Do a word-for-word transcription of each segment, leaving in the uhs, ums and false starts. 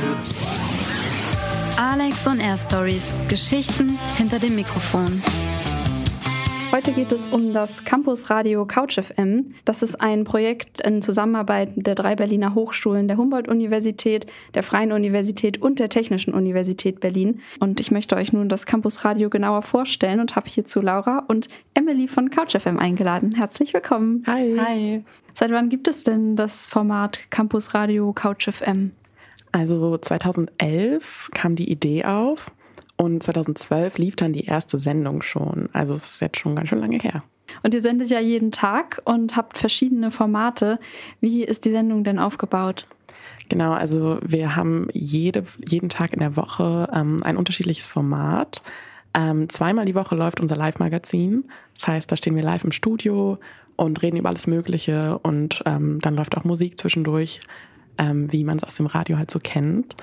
Alex on Air Stories. Geschichten hinter dem Mikrofon. Heute geht es um das Campusradio Couch F M. Das ist ein Projekt in Zusammenarbeit der drei Berliner Hochschulen, der Humboldt-Universität, der Freien Universität und der Technischen Universität Berlin. Und ich möchte euch nun das Campusradio genauer vorstellen und habe hierzu Laura und Emily von Couch F M eingeladen. Herzlich willkommen. Hi. Hi. Seit wann gibt es denn das Format Campusradio Couch F M? Also zweitausendelf kam die Idee auf. Und zweitausendzwölf lief dann die erste Sendung schon. Also es ist jetzt schon ganz schön lange her. Und ihr sendet ja jeden Tag und habt verschiedene Formate. Wie ist die Sendung denn aufgebaut? Genau, also wir haben jede, jeden Tag in der Woche ähm, ein unterschiedliches Format. Ähm, zweimal die Woche läuft unser Live-Magazin. Das heißt, da stehen wir live im Studio und reden über alles Mögliche. Und ähm, dann läuft auch Musik zwischendurch, ähm, wie man es aus dem Radio halt so kennt.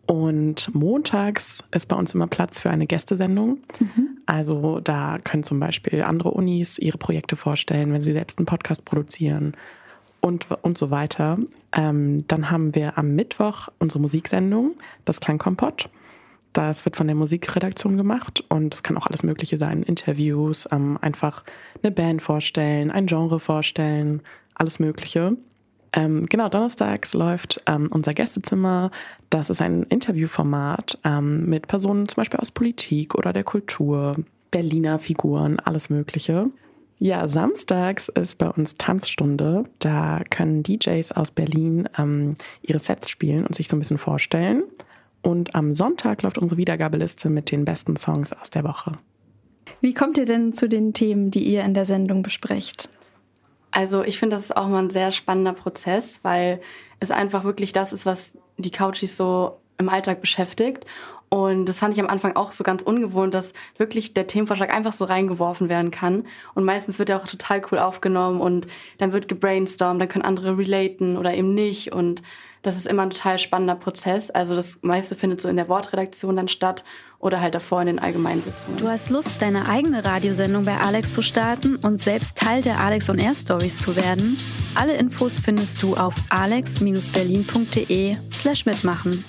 Und montags ist bei uns immer Platz für eine Gästesendung. Mhm. Also da können zum Beispiel andere Unis ihre Projekte vorstellen, wenn sie selbst einen Podcast produzieren und, und so weiter. Ähm, dann haben wir am Mittwoch unsere Musiksendung, das Klangkompott. Das wird von der Musikredaktion gemacht und es kann auch alles Mögliche sein. Interviews, ähm, einfach eine Band vorstellen, ein Genre vorstellen, alles Mögliche. Ähm, genau, donnerstags läuft ähm, unser Gästezimmer. Das ist ein Interviewformat ähm, mit Personen zum Beispiel aus Politik oder der Kultur, Berliner Figuren, alles Mögliche. Ja, samstags ist bei uns Tanzstunde. Da können D Js aus Berlin ähm, ihre Sets spielen und sich so ein bisschen vorstellen. Und am Sonntag läuft unsere Wiedergabeliste mit den besten Songs aus der Woche. Wie kommt ihr denn zu den Themen, die ihr in der Sendung besprecht? Also ich finde, das ist auch mal ein sehr spannender Prozess, weil es einfach wirklich das ist, was die Couchies so im Alltag beschäftigt. Und das fand ich am Anfang auch so ganz ungewohnt, dass wirklich der Themenvorschlag einfach so reingeworfen werden kann. Und meistens wird er auch total cool aufgenommen und dann wird gebrainstormt, dann können andere relaten oder eben nicht. Und das ist immer ein total spannender Prozess. Also das meiste findet so in der Wortredaktion dann statt oder halt davor in den Allgemeinsitzungen. Du hast Lust, deine eigene Radiosendung bei Alex zu starten und selbst Teil der Alex on Air Stories zu werden? Alle Infos findest du auf alex berlin punkt de slash mitmachen.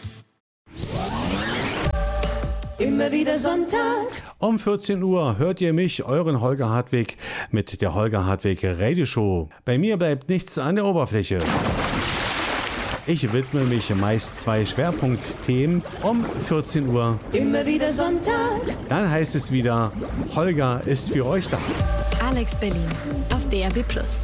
Immer wieder sonntags. Um vierzehn Uhr hört ihr mich, euren Holger Hartwig, mit der Holger Hartwig Radioshow. Bei mir bleibt nichts an der Oberfläche. Ich widme mich meist zwei Schwerpunktthemen um vierzehn Uhr. Immer wieder sonntags. Dann heißt es wieder, Holger ist für euch da. Alex Berlin auf D R B plus.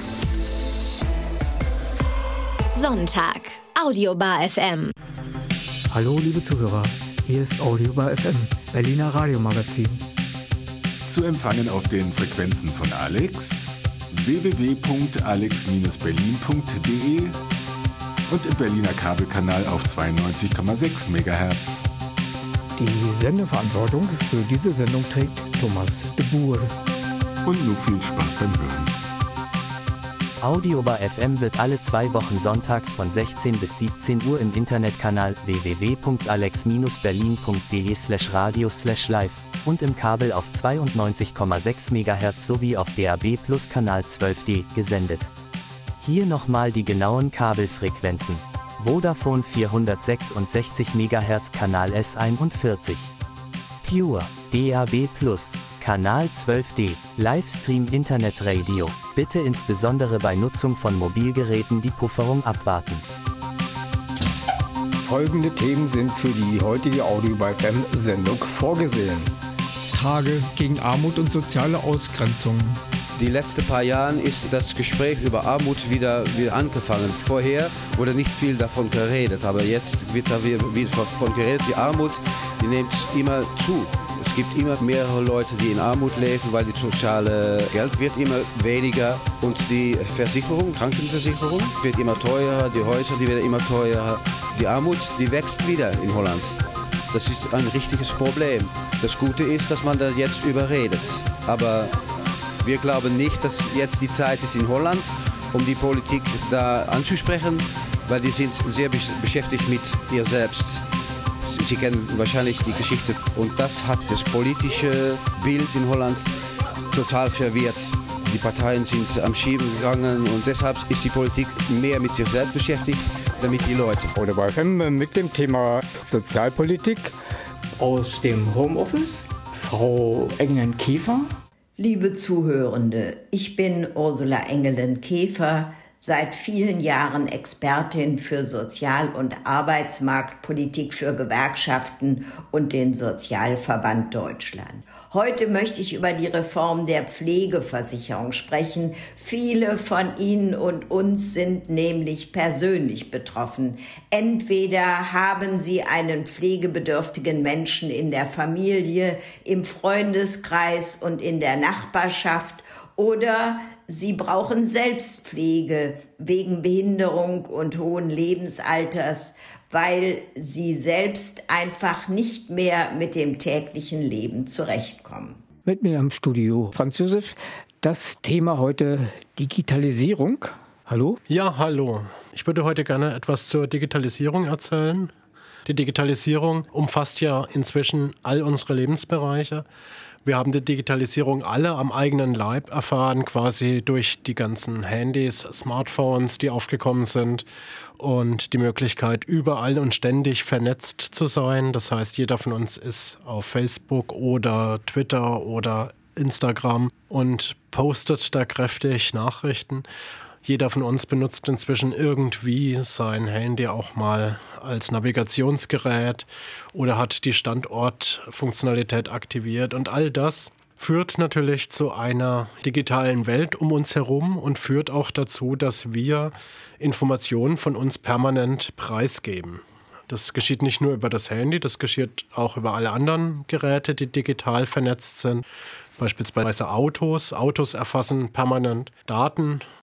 Sonntag, Audiobar F M. Hallo liebe Zuhörer, hier ist Audiobar F M, Berliner Radiomagazin. Zu empfangen auf den Frequenzen von Alex, w w w punkt alex berlin punkt de und im Berliner Kabelkanal auf zweiundneunzig Komma sechs Megahertz. Die Sendeverantwortung für diese Sendung trägt Thomas de Boer. Und nun viel Spaß beim Hören. Audiobar F M wird alle zwei Wochen sonntags von sechzehn bis siebzehn Uhr im Internetkanal w w w punkt alex berlin punkt de slash radio slash live und im Kabel auf zweiundneunzig Komma sechs Megahertz sowie auf D A B Plus Kanal zwölf D gesendet. Hier nochmal die genauen Kabelfrequenzen. Vodafone vierhundertsechsundsechzig Megahertz Kanal S einundvierzig. Pure, D A B Plus, Kanal zwölf D, Livestream Internet Radio. Bitte insbesondere bei Nutzung von Mobilgeräten die Pufferung abwarten. Folgende Themen sind für die heutige Audiobar F M-Sendung vorgesehen. Tage gegen Armut und soziale Ausgrenzung. Die letzten paar Jahre ist das Gespräch über Armut wieder, wieder angefangen. Vorher wurde nicht viel davon geredet, aber jetzt wird da wieder davon geredet. Die Armut, die nimmt immer zu. Es gibt immer mehrere Leute, die in Armut leben, weil das soziale Geld wird immer weniger und die Versicherung, Krankenversicherung wird immer teurer, die Häuser, die werden immer teurer. Die Armut, die wächst wieder in Holland. Das ist ein richtiges Problem. Das Gute ist, dass man da jetzt überredet. Aber wir glauben nicht, dass jetzt die Zeit ist in Holland, um die Politik da anzusprechen, weil die sind sehr beschäftigt mit ihr selbst. Sie kennen wahrscheinlich die Geschichte und das hat das politische Bild in Holland total verwirrt. Die Parteien sind am Schieben gegangen und deshalb ist die Politik mehr mit sich selbst beschäftigt. damit die Leute. Oder bei F M mit dem Thema Sozialpolitik. Aus dem Homeoffice, Frau Engelen-Käfer. Liebe Zuhörende, ich bin Ursula Engelen-Käfer, seit vielen Jahren Expertin für Sozial- und Arbeitsmarktpolitik für Gewerkschaften und den Sozialverband Deutschland. Heute möchte ich über die Reform der Pflegeversicherung sprechen. Viele von Ihnen und uns sind nämlich persönlich betroffen. Entweder haben Sie einen pflegebedürftigen Menschen in der Familie, im Freundeskreis und in der Nachbarschaft, oder Sie brauchen Selbstpflege wegen Behinderung und hohen Lebensalters, weil Sie selbst einfach nicht mehr mit dem täglichen Leben zurechtkommen. Mit mir im Studio Franz Josef. Das Thema heute Digitalisierung. Hallo? Ja, hallo. Ich würde heute gerne etwas zur Digitalisierung erzählen. Die Digitalisierung umfasst ja inzwischen all unsere Lebensbereiche. Wir haben die Digitalisierung alle am eigenen Leib erfahren, quasi durch die ganzen Handys, Smartphones, die aufgekommen sind und die Möglichkeit, überall und ständig vernetzt zu sein. Das heißt, jeder von uns ist auf Facebook oder Twitter oder Instagram und postet da kräftig Nachrichten. Jeder von uns benutzt inzwischen irgendwie sein Handy auch mal als Navigationsgerät oder hat die Standortfunktionalität aktiviert. Und all das führt natürlich zu einer digitalen Welt um uns herum und führt auch dazu, dass wir Informationen von uns permanent preisgeben. Das geschieht nicht nur über das Handy, das geschieht auch über alle anderen Geräte, die digital vernetzt sind. Beispielsweise Autos. Autos erfassen permanent Daten